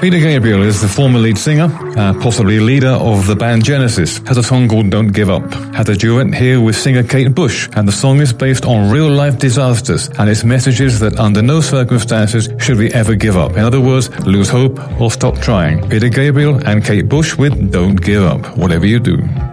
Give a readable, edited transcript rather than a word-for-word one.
Peter Gabriel is the former lead singer, possibly leader of the band Genesis, has a song called Don't Give Up. Had a duet here with singer Kate Bush, and the song is based on real-life disasters, and its message is that under no circumstances should we ever give up. In other words, lose hope or stop trying. Peter Gabriel and Kate Bush with Don't Give Up, whatever you do.